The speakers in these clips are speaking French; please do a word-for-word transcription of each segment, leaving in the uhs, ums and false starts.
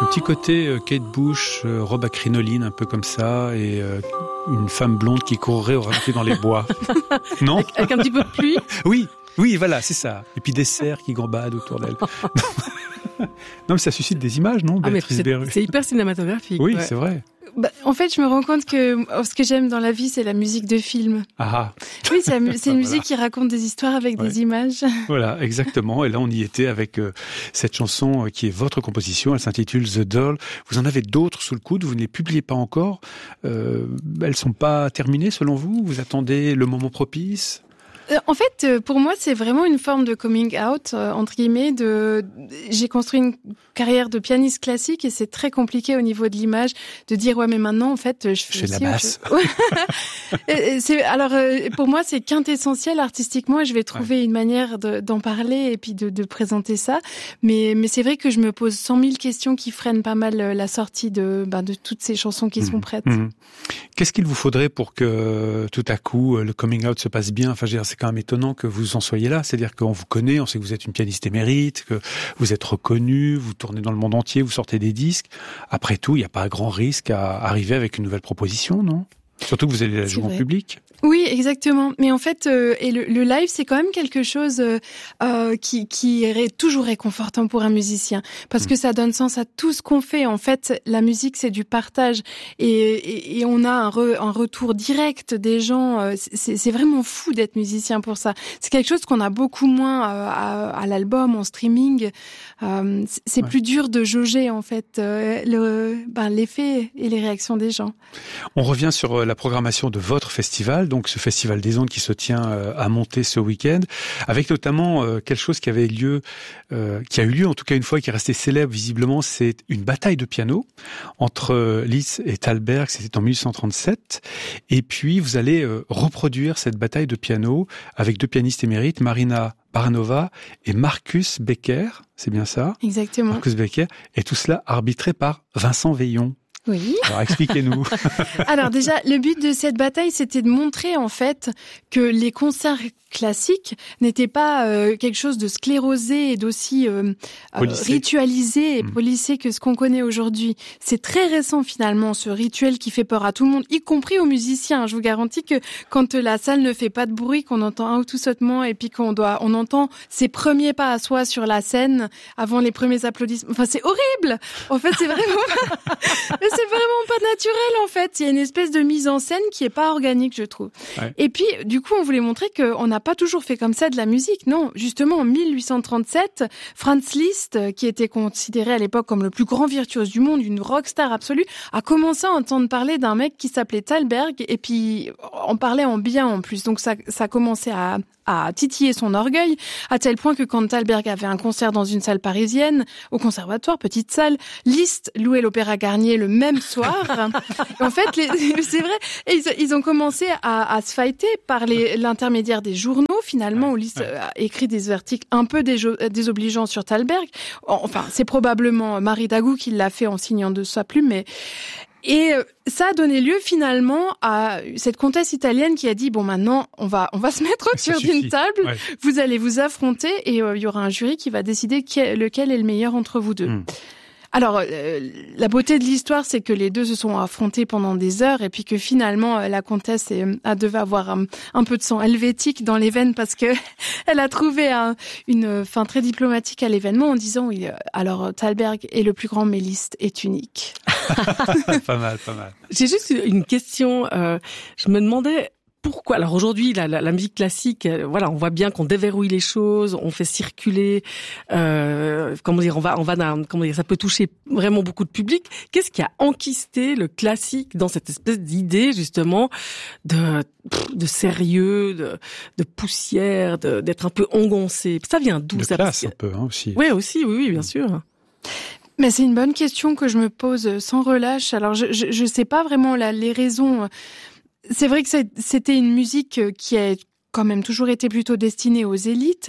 Un petit côté euh, Kate Bush, euh, robe à crinoline, un peu comme ça, et euh, une femme blonde qui courrait au ralenti dans les bois. Non ? avec, avec un petit peu de pluie. Oui, oui, voilà, c'est ça. Et puis des cerfs qui gambadent autour d'elle. Non, mais ça suscite des images, non, ah, mais Béatrice c'est, Berru ? c'est hyper cinématographique. Oui, ouais. c'est vrai. Bah, en fait, je me rends compte que oh, ce que j'aime dans la vie, c'est la musique de film. Ah, Oui, c'est, la, c'est une voilà. musique qui raconte des histoires avec Ouais. des images. Voilà, exactement. Et là, on y était avec euh, cette chanson euh, qui est votre composition. Elle s'intitule The Doll. Vous en avez d'autres sous le coude. Vous ne les publiez pas encore. Euh, elles sont pas terminées, selon vous ? Vous attendez le moment propice ? Euh, en fait, euh, pour moi, c'est vraiment une forme de coming out, euh, entre guillemets. De... J'ai construit une carrière de pianiste classique et c'est très compliqué au niveau de l'image de dire ouais, mais maintenant, en fait, je fais, Je fais de la basse. Je... et, et c'est... Alors, euh, pour moi, c'est quintessentiel artistiquement et je vais trouver ouais. une manière de, d'en parler et puis de, de présenter ça. Mais, mais c'est vrai que je me pose cent mille questions qui freinent pas mal la sortie de, ben, de toutes ces chansons qui mmh. sont prêtes. Mmh. Qu'est-ce qu'il vous faudrait pour que tout à coup le coming out se passe bien ? Enfin, je veux dire, c'est quand même étonnant que vous en soyez là. C'est-à-dire qu'on vous connaît, on sait que vous êtes une pianiste émérite, que vous êtes reconnue, vous tournez dans le monde entier, vous sortez des disques. Après tout, il n'y a pas grand risque à arriver avec une nouvelle proposition, non ? Surtout que vous allez la jouer en public. Oui, exactement. Mais en fait, euh, et le, le live, c'est quand même quelque chose euh, euh, qui, qui est toujours réconfortant pour un musicien, parce mmh. que ça donne sens à tout ce qu'on fait. En fait, la musique, c'est du partage, et, et, et on a un, re, un retour direct des gens. Euh, c'est, c'est vraiment fou d'être musicien pour ça. C'est quelque chose qu'on a beaucoup moins euh, à, à l'album, en streaming. Euh, c'est ouais. plus dur de jauger en fait euh, le, ben, l'effet et les réactions des gens. On revient sur la programmation de votre festival. Donc ce festival des ondes qui se tient euh, à Monter ce week-end, avec notamment euh, quelque chose qui avait lieu, euh, qui a eu lieu en tout cas une fois, qui est resté célèbre visiblement, c'est une bataille de piano entre euh, Liszt et Thalberg, c'était en dix-huit cent trente-sept, et puis vous allez euh, reproduire cette bataille de piano avec deux pianistes émérites, Marina Baranova et Marcus Becker, c'est bien ça ? Exactement. Marcus Becker, et tout cela arbitré par Vincent Veillon. Oui. Alors expliquez-nous. Alors déjà, le but de cette bataille, c'était de montrer en fait que les concerts classiques n'étaient pas euh, quelque chose de sclérosé et d'aussi euh, euh, ritualisé et mmh. policé que ce qu'on connaît aujourd'hui. C'est très récent finalement, ce rituel qui fait peur à tout le monde, y compris aux musiciens. Je vous garantis que quand la salle ne fait pas de bruit, qu'on entend un ou tout sautement et puis qu'on doit, on entend ses premiers pas à soi sur la scène avant les premiers applaudissements. Enfin, c'est horrible. En fait, c'est vraiment, c'est vraiment pas naturel en fait. Il y a une espèce de mise en scène qui est pas organique, je trouve. Ouais. Et puis, du coup, on voulait montrer qu'on n'a pas toujours fait comme ça de la musique. Non, justement, en dix-huit cent trente-sept, Franz Liszt, qui était considéré à l'époque comme le plus grand virtuose du monde, une rockstar absolue, a commencé à entendre parler d'un mec qui s'appelait Thalberg, et puis on parlait en bien en plus. Donc ça, ça commençait à, à titiller son orgueil, à tel point que quand Thalberg avait un concert dans une salle parisienne, au conservatoire, petite salle, Liszt louait l'Opéra Garnier le même soir. En fait, les, c'est vrai, et ils, ils ont commencé à, à se fighter par les, l'intermédiaire des journaux, finalement, où Liszt a écrit des articles un peu déjo- désobligeants sur Thalberg. Enfin, c'est probablement Marie Dagou qui l'a fait en signant de sa plume, mais... Et ça a donné lieu finalement à cette comtesse italienne qui a dit bon maintenant on va on va se mettre autour d'une table, ouais. vous allez vous affronter et il euh, y aura un jury qui va décider qui, lequel est le meilleur entre vous deux. Mmh. Alors, euh, la beauté de l'histoire, c'est que les deux se sont affrontés pendant des heures et puis que finalement, euh, la comtesse est, a devait avoir un, un peu de sang helvétique dans les veines parce que elle a trouvé un, une fin très diplomatique à l'événement en disant oui, alors Thalberg est le plus grand, mais Liszt est unique. Pas mal, pas mal. J'ai juste une question. Euh, je me demandais... Pourquoi ? Alors aujourd'hui, la, la, la musique classique, euh, voilà, on voit bien qu'on déverrouille les choses, on fait circuler, euh, comment dire, on va, on va, d'un, comment dire, ça peut toucher vraiment beaucoup de public. Qu'est-ce qui a enquisté le classique dans cette espèce d'idée justement de, de sérieux, de, de poussière, de, d'être un peu engoncé ? Ça vient d'où de ça ? classe un peu, hein, aussi. Oui, aussi, oui, oui, bien sûr. Mais c'est une bonne question que je me pose sans relâche. Alors je, je, je sais pas vraiment la, les raisons. C'est vrai que c'était une musique qui a quand même toujours été plutôt destinée aux élites,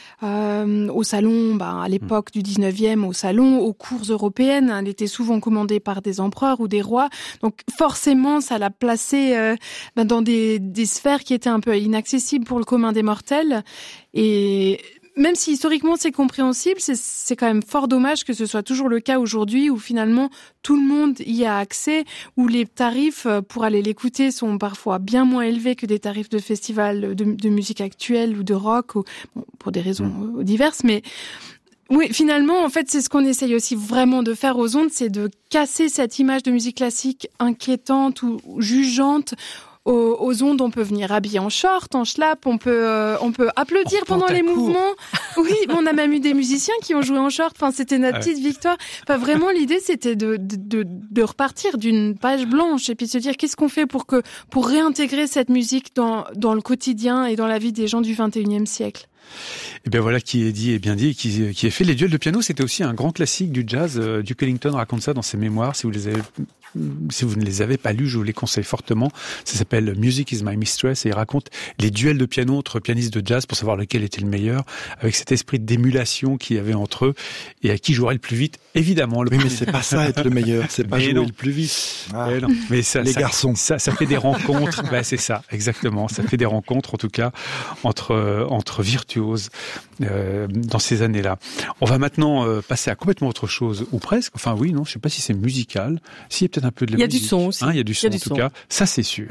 euh, au salon, bah, à l'époque du dix-neuvième, au salon, aux cours européennes. Elle était souvent commandée par des empereurs ou des rois. Donc forcément, ça l'a placée euh, bah, dans des, des sphères qui étaient un peu inaccessibles pour le commun des mortels. Et même si historiquement c'est compréhensible, c'est, c'est quand même fort dommage que ce soit toujours le cas aujourd'hui où finalement tout le monde y a accès, où les tarifs pour aller l'écouter sont parfois bien moins élevés que des tarifs de festival de, de musique actuelle ou de rock, ou, bon, pour des raisons mmh. diverses, mais oui, finalement, en fait, c'est ce qu'on essaye aussi vraiment de faire aux ondes, c'est de casser cette image de musique classique inquiétante ou jugeante. Aux, aux ondes, on peut venir habillé en short, en schlapp, on peut, euh, on peut applaudir pendant les mouvements. Oui, on a même eu des musiciens qui ont joué en short. Enfin, c'était notre petite victoire. Enfin, vraiment, l'idée, c'était de, de, de, de repartir d'une page blanche et puis de se dire qu'est-ce qu'on fait pour que, pour réintégrer cette musique dans, dans le quotidien et dans la vie des gens du vingt et unième siècle. Et bien voilà qui est dit et bien dit, et qui, qui est fait. Les duels de piano, c'était aussi un grand classique du jazz. Euh, Duke Ellington raconte ça dans ses mémoires. Si vous les avez, si vous ne les avez pas lus, je vous les conseille fortement. Ça s'appelle Music is my mistress et il raconte les duels de piano entre pianistes de jazz pour savoir lequel était le meilleur, avec cet esprit d'émulation qu'il y avait entre eux et à qui jouerait le plus vite. Évidemment, le oui, mais c'est pas ça être le meilleur, c'est pas mais jouer non. le plus vite. Ah. Mais non. Mais ça, les ça, garçons, ça, ça fait des rencontres. Ben, c'est ça, exactement. Ça fait des rencontres, en tout cas, entre euh, entre virtuoses. Euh, dans ces années-là. On va maintenant euh, passer à complètement autre chose, ou presque. Enfin oui, non, je sais pas si c'est musical. S'il y a peut-être un peu de la musique. Il y a du son aussi. Hein, il y a du son, il y a en du tout son. cas. Ça, c'est sûr.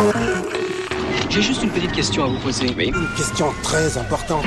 J'ai juste une petite question à vous poser. Oui. Une question très importante.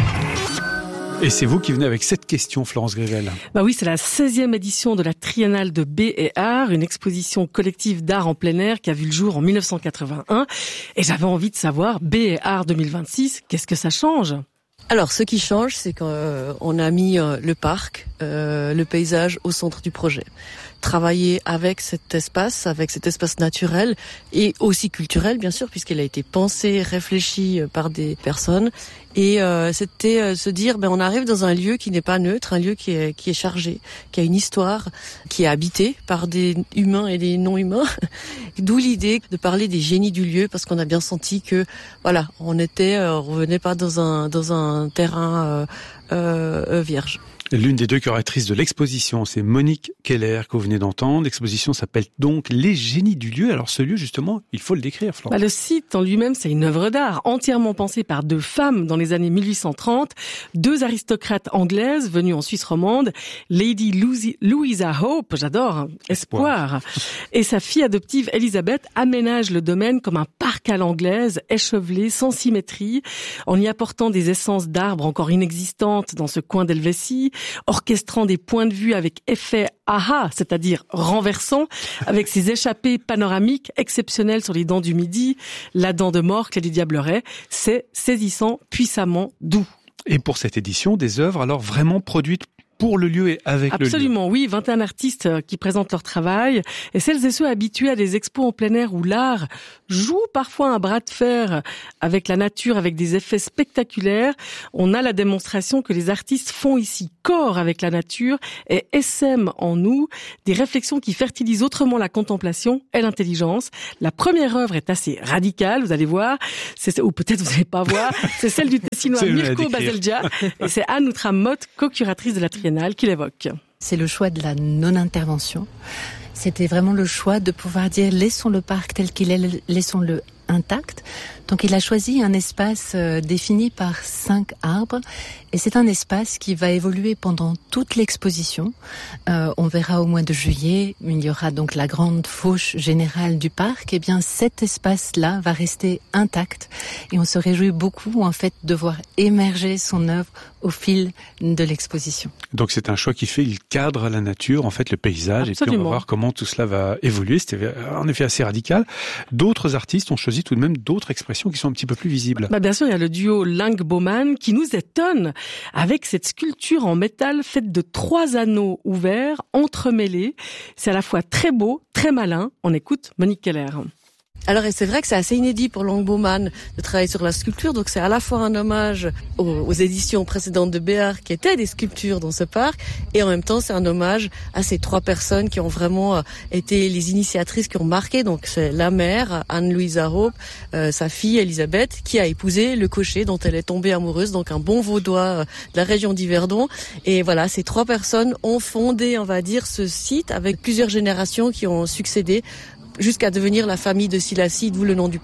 Et c'est vous qui venez avec cette question, Florence Grivel. Bah oui, c'est la seizième édition de la Triennale de B et Art, une exposition collective d'art en plein air qui a vu le jour en mille neuf cent quatre-vingt-un. Et j'avais envie de savoir, B et Art deux mille vingt-six, qu'est-ce que ça change ? Alors, ce qui change, c'est qu'on euh, a mis euh, le parc, euh, le paysage au centre du projet. Travailler avec cet espace, avec cet espace naturel et aussi culturel, bien sûr, puisqu'il a été pensé, réfléchi par des personnes. Et euh, c'était euh, se dire, ben on arrive dans un lieu qui n'est pas neutre, un lieu qui est qui est chargé, qui a une histoire, qui est habité par des humains et des non-humains. D'où l'idée de parler des génies du lieu, parce qu'on a bien senti que voilà, on était, euh, on revenait pas dans un dans un terrain euh, euh, vierge. L'une des deux curatrices de l'exposition, c'est Monique Keller, que vous venez d'entendre. L'exposition s'appelle donc Les génies du lieu. Alors ce lieu, justement, il faut le décrire, Florence. Bah, le site en lui-même, c'est une œuvre d'art entièrement pensée par deux femmes dans les années mille huit cent trente, deux aristocrates anglaises venues en Suisse romande, Lady Louisa Hope, j'adore, hein, Espoir, et sa fille adoptive Elisabeth aménagent le domaine comme un parc à l'anglaise, échevelé, sans symétrie, en y apportant des essences d'arbres encore inexistantes dans ce coin d'Helvétie, orchestrant des points de vue avec effet aha, c'est-à-dire renversant, avec ses échappées panoramiques exceptionnelles sur les dents du Midi, la dent de Morcle et les Diablerets. C'est saisissant, puissamment doux. Et pour cette édition, des œuvres alors vraiment produites pour le lieu et avec Absolument, le lieu. Absolument, oui. vingt et un artistes qui présentent leur travail. Et celles et ceux habitués à des expos en plein air où l'art joue parfois un bras de fer avec la nature, avec des effets spectaculaires. On a la démonstration que les artistes font ici corps avec la nature et essaiment en nous des réflexions qui fertilisent autrement la contemplation et l'intelligence. La première œuvre est assez radicale, vous allez voir. C'est, ou peut-être vous n'allez pas voir. C'est celle du Tessinois Mirko Baselgia. Et c'est Anne Outra-Motte, co-curatrice de la Triennale, qui l'évoque. C'est le choix de la non-intervention. C'était vraiment le choix de pouvoir dire laissons le parc tel qu'il est, laissons-le intact. Donc il a choisi un espace euh, défini par cinq arbres et c'est un espace qui va évoluer pendant toute l'exposition. Euh, on verra au mois de juillet, il y aura donc la grande fauche générale du parc. Et bien cet espace-là va rester intact et on se réjouit beaucoup en fait de voir émerger son œuvre au fil de l'exposition. Donc c'est un choix qui fait, il cadre la nature, en fait le paysage. Absolument. Et puis on va voir comment tout cela va évoluer. C'était en effet assez radical. D'autres artistes ont choisi tout de même d'autres expressions qui sont un petit peu plus visibles. Bah bien sûr, il y a le duo Lang-Baumann qui nous étonne avec cette sculpture en métal faite de trois anneaux ouverts, entremêlés. C'est à la fois très beau, très malin. On écoute Monique Keller. Alors c'est vrai que c'est assez inédit pour Lang-Baumann de travailler sur la sculpture, donc c'est à la fois un hommage aux, aux éditions précédentes de Béart qui étaient des sculptures dans ce parc, et en même temps c'est un hommage à ces trois personnes qui ont vraiment été les initiatrices, qui ont marqué. Donc c'est la mère, Anne-Louisa Hope, euh, sa fille Elisabeth, qui a épousé le cocher dont elle est tombée amoureuse, donc un bon vaudois de la région d'Yverdon. Et voilà, ces trois personnes ont fondé, on va dire, ce site avec plusieurs générations qui ont succédé, jusqu'à devenir la famille de Silassi, d'où le nom du parc.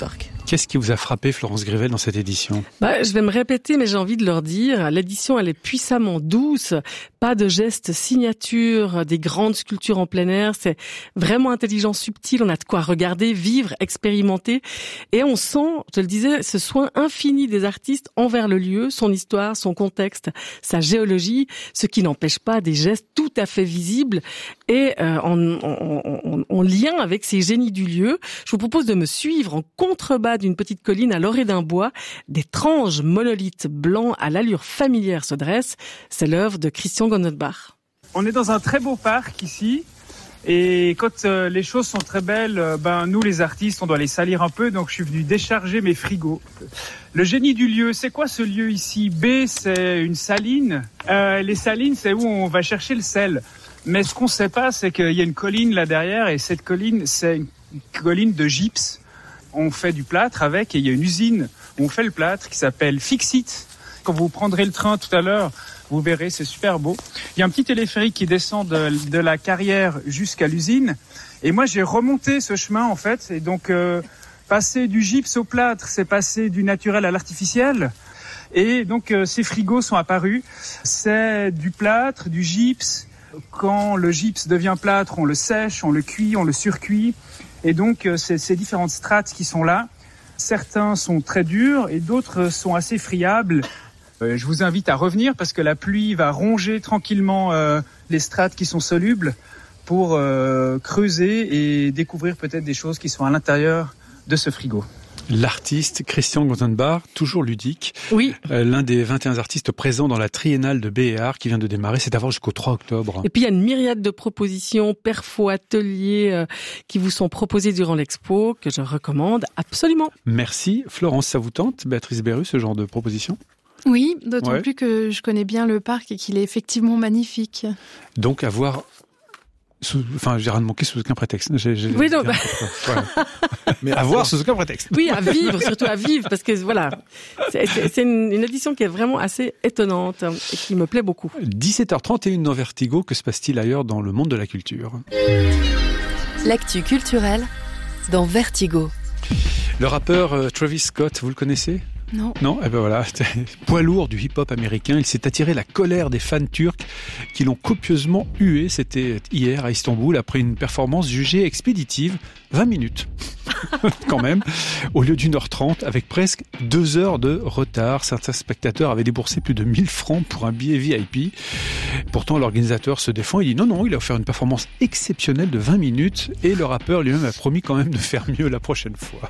Qu'est-ce qui vous a frappé, Florence Grivel, dans cette édition ? Bah, je vais me répéter, mais j'ai envie de leur dire, l'édition, elle est puissamment douce. Pas de gestes signature, des grandes sculptures en plein air. C'est vraiment intelligent, subtil. On a de quoi regarder, vivre, expérimenter. Et on sent, je le disais, ce soin infini des artistes envers le lieu, son histoire, son contexte, sa géologie, ce qui n'empêche pas des gestes tout à fait visibles et euh, en, en, en, en lien avec ces génies du lieu. Je vous propose de me suivre en contrebas d'une petite colline à l'orée d'un bois. D'étranges monolithes blancs à l'allure familière se dressent. C'est l'œuvre de Christian Gondenbach. On est dans un très beau parc ici. Et quand euh, les choses sont très belles, euh, ben nous les artistes, on doit les salir un peu. Donc je suis venu décharger mes frigos. Le génie du lieu, c'est quoi ce lieu ici ? B, c'est une saline. Euh, les salines, c'est où on va chercher le sel. Mais ce qu'on ne sait pas, c'est qu'il y a une colline là derrière. Et cette colline, c'est une colline de gypse. On fait du plâtre avec, et il y a une usine où on fait le plâtre qui s'appelle Fixit. Quand vous prendrez le train tout à l'heure, vous verrez, c'est super beau. Il y a un petit téléphérique qui descend de, de la carrière jusqu'à l'usine. Et moi, j'ai remonté ce chemin, en fait. Et donc, euh, passer du gypse au plâtre, c'est passer du naturel à l'artificiel. Et donc, euh, ces frigos sont apparus. C'est du plâtre, du gypse. Quand le gypse devient plâtre, on le sèche, on le cuit, on le surcuit. Et donc, euh, c'est ces différentes strates qui sont là. Certains sont très durs et d'autres sont assez friables. Euh, je vous invite à revenir parce que la pluie va ronger tranquillement euh, les strates qui sont solubles pour euh, creuser et découvrir peut-être des choses qui sont à l'intérieur de ce frigo. L'artiste Christian Gondenbach, toujours ludique. Oui. Euh, l'un des vingt et un artistes présents dans la triennale de B et Art qui vient de démarrer. C'est à voir jusqu'au trois octobre. Et puis il y a une myriade de propositions, perfos, ateliers euh, qui vous sont proposés durant l'expo, que je recommande absolument. Merci. Florence, ça vous tente, Béatrice Berru, ce genre de proposition ? Oui, d'autant ouais. plus que je connais bien le parc et qu'il est effectivement magnifique. Donc à voir... Sous, enfin, j'ai rien manqué sous aucun prétexte. J'ai, j'ai, oui, donc. Voilà. Mais à voir sous aucun prétexte. Oui, à vivre, surtout à vivre, parce que voilà, c'est, c'est, c'est une, une édition qui est vraiment assez étonnante et qui me plaît beaucoup. dix-sept heures trente et une dans Vertigo. Que se passe-t-il ailleurs dans le monde de la culture ? L'actu culturelle dans Vertigo. Le rappeur euh, Travis Scott, vous le connaissez ? Non. Non, eh ben voilà, poids lourd du hip-hop américain, il s'est attiré la colère des fans turcs qui l'ont copieusement hué. C'était hier à Istanbul après une performance jugée expéditive, vingt minutes quand même, au lieu d'une heure trente, avec presque deux heures de retard. Certains spectateurs avaient déboursé plus de mille francs pour un billet V I P. Pourtant, l'organisateur se défend, il dit non, non, il a offert une performance exceptionnelle de vingt minutes et le rappeur lui-même a promis quand même de faire mieux la prochaine fois.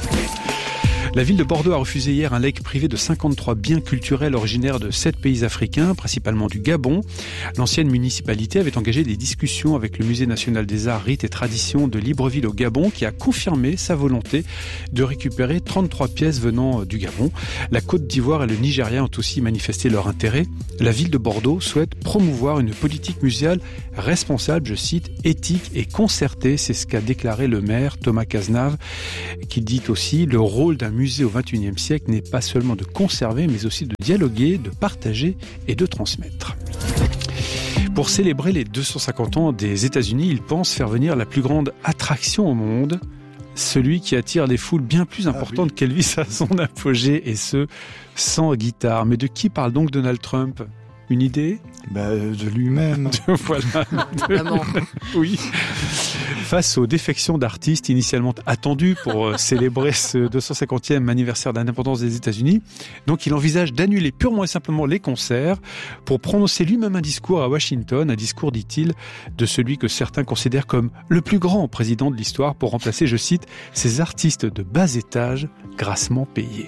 La ville de Bordeaux a refusé hier un legs privé de cinquante-trois biens culturels originaires de sept pays africains, principalement du Gabon. L'ancienne municipalité avait engagé des discussions avec le Musée national des arts, rites et traditions de Libreville au Gabon, qui a confirmé sa volonté de récupérer trente-trois pièces venant du Gabon. La Côte d'Ivoire et le Nigeria ont aussi manifesté leur intérêt. La ville de Bordeaux souhaite promouvoir une politique muséale responsable, je cite, éthique et concertée. C'est ce qu'a déclaré le maire Thomas Cazenave, qui dit aussi le rôle d'un musée au vingt et unième siècle n'est pas seulement de conserver, mais aussi de dialoguer, de partager et de transmettre. Pour célébrer les deux cent cinquante ans des États-Unis, ils pensent faire venir la plus grande attraction au monde, celui qui attire des foules bien plus importantes ah oui. qu'Elvis à son apogée, et ce, sans guitare. Mais de qui parle donc Donald Trump ? Une idée ? Bah, de lui-même. Voilà. Vraiment. Oui. Face aux défections d'artistes initialement attendus pour célébrer ce deux cent cinquantième anniversaire d'indépendance des États-Unis, donc il envisage d'annuler purement et simplement les concerts pour prononcer lui-même un discours à Washington, un discours, dit-il, de celui que certains considèrent comme le plus grand président de l'histoire pour remplacer, je cite, ces artistes de bas étage grassement payés.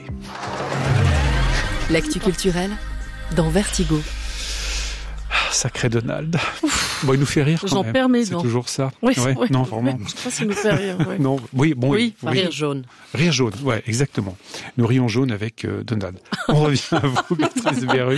L'actu culturelle dans Vertigo. Sacré Donald. Bon, il nous fait rire quand J'en même. perds mes C'est dents. toujours ça. Oui, ouais, oui. Non, vraiment. Je pense qu'il nous fait rire. Ouais. Non, oui, bon, oui, oui. Rire jaune. Rire jaune, ouais, exactement. Nous rions jaune avec euh, Donald. On revient à vous, Béatrice Berru.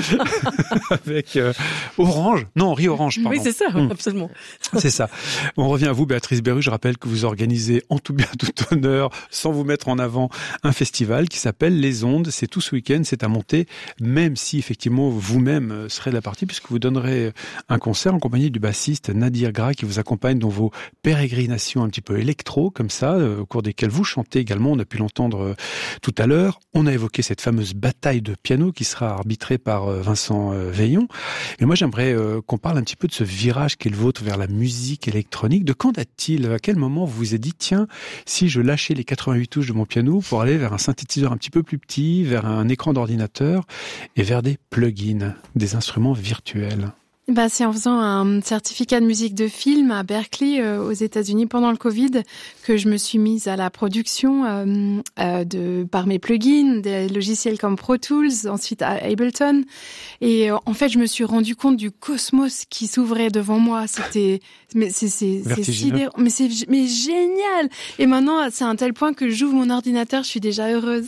avec euh, Orange. Non, on rit Orange, pardon. Oui, c'est ça, hum. absolument. C'est ça. On revient à vous, Béatrice Berru. Je rappelle que vous organisez en tout bien, tout honneur, sans vous mettre en avant, un festival qui s'appelle Les Ondes. C'est tout ce week-end, c'est à monter, même si effectivement vous-même serez de la partie, puisque vous donnerez un concert en compagnie du bassiste Nadir Gra qui vous accompagne dans vos pérégrinations un petit peu électro, comme ça, euh, au cours desquelles vous chantez également. On a pu l'entendre euh, tout à l'heure. On a évoqué cette fameuse bataille de piano qui sera arbitrée par euh, Vincent euh, Veillon. Et moi, j'aimerais euh, qu'on parle un petit peu de ce virage qui est le vôtre vers la musique électronique. De quand date-t-il ? À quel moment vous vous êtes dit, tiens, si je lâchais les quatre-vingt-huit touches de mon piano pour aller vers un synthétiseur un petit peu plus petit, vers un écran d'ordinateur et vers des plugins, des instruments virtuels? Bah, c'est en faisant un certificat de musique de film à Berkeley, euh, aux États-Unis, pendant le Covid, que je me suis mise à la production euh, euh, de par mes plugins, des logiciels comme Pro Tools, ensuite à Ableton. Et euh, en fait, je me suis rendu compte du cosmos qui s'ouvrait devant moi. C'était, mais c'est c'est c'est sidérant, mais c'est mais génial. Et maintenant, c'est à un tel point que j'ouvre mon ordinateur, je suis déjà heureuse.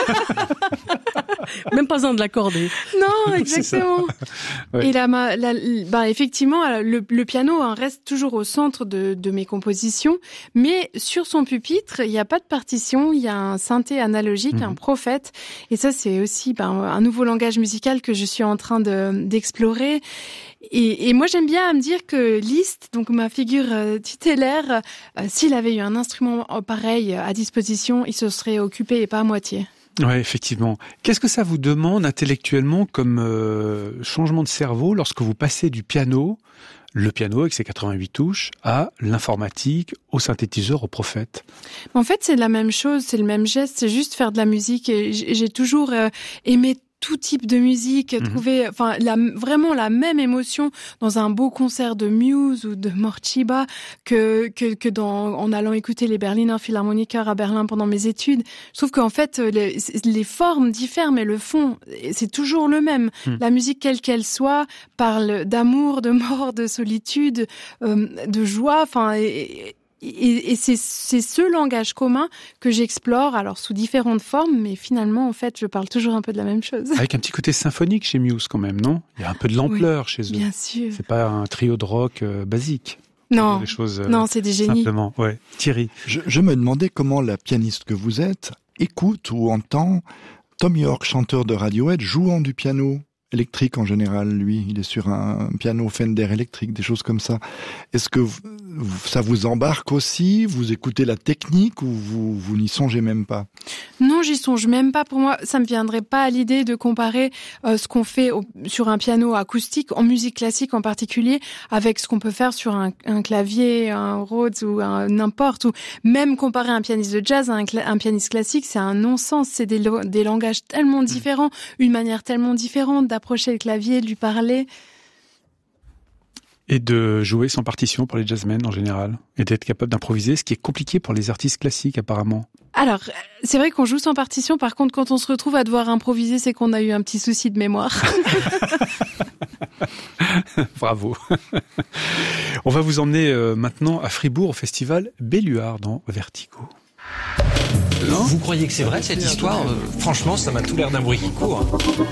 Même pas besoin de l'accorder. Non, exactement. Ouais. Et là, ma, la, bah, effectivement, le, le piano hein, reste toujours au centre de, de mes compositions, mais sur son pupitre, il n'y a pas de partition, il y a un synthé analogique, mmh. un prophète, et ça, c'est aussi bah, un nouveau langage musical que je suis en train de, d'explorer. Et, et moi, j'aime bien me dire que Liszt, donc ma figure euh, tutélaire, euh, s'il avait eu un instrument pareil à disposition, il se serait occupé et pas à moitié. Oui, effectivement. Qu'est-ce que ça vous demande intellectuellement comme euh, changement de cerveau lorsque vous passez du piano, le piano avec ses quatre-vingt-huit touches, à l'informatique, au synthétiseur, au prophète? En fait, c'est la même chose, c'est le même geste, c'est juste faire de la musique. Et j'ai toujours euh, aimé tout type de musique, mmh. trouver enfin la, vraiment la même émotion dans un beau concert de Muse ou de Morcheeba que que que dans en allant écouter les Berliner Philharmoniker à Berlin pendant mes études. Je trouve qu'en fait les, les formes diffèrent mais le fond c'est toujours le même. Mmh. La musique quelle qu'elle soit parle d'amour, de mort, de solitude, euh, de joie, enfin et, Et, et c'est, c'est ce langage commun que j'explore, alors sous différentes formes, mais finalement, en fait, je parle toujours un peu de la même chose. Avec un petit côté symphonique chez Muse quand même, non? Il y a un peu de l'ampleur oui, chez eux. Bien sûr. C'est pas un trio de rock euh, basique. Non, des choses, euh, non, c'est des génies. Simplement, ouais. Thierry. Je, je me demandais comment la pianiste que vous êtes écoute ou entend Tom York, chanteur de Radiohead, jouant du piano électrique en général, lui. Il est sur un piano Fender électrique, des choses comme ça. Est-ce que vous, ça vous embarque aussi? Vous écoutez la technique ou vous, vous n'y songez même pas? Non, j'y songe même pas. Pour moi, ça me viendrait pas à l'idée de comparer euh, ce qu'on fait au, sur un piano acoustique, en musique classique en particulier, avec ce qu'on peut faire sur un, un clavier, un Rhodes ou un n'importe. Ou même comparer un pianiste de jazz à un, cla- un pianiste classique, c'est un non-sens. C'est des, lo- des langages tellement différents, une manière tellement différente d'approcher le clavier, de lui parler. Et de jouer sans partition pour les jazzmen en général. Et d'être capable d'improviser, ce qui est compliqué pour les artistes classiques apparemment. Alors, c'est vrai qu'on joue sans partition. Par contre, quand on se retrouve à devoir improviser, c'est qu'on a eu un petit souci de mémoire. Bravo. On va vous emmener euh, maintenant à Fribourg au festival Belluard dans Vertigo. Vous croyez que c'est vrai cette histoire? euh, Franchement, ça m'a tout l'air d'un bruit qui court.